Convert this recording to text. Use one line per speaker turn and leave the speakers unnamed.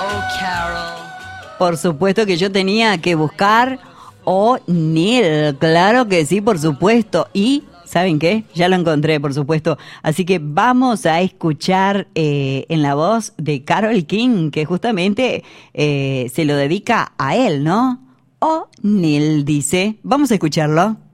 Oh, Carol.
Por supuesto que yo tenía que buscar O'Neill, claro que sí, por supuesto. Y, ¿saben qué? Ya lo encontré, por supuesto. Así que vamos a escuchar en la voz de Carole King, que justamente se lo dedica a él, ¿no? O'Neill dice, vamos a escucharlo.